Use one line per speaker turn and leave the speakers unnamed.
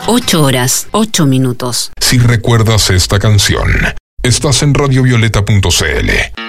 8 horas, 8 minutos.
Si recuerdas esta canción, estás en radiovioleta.cl.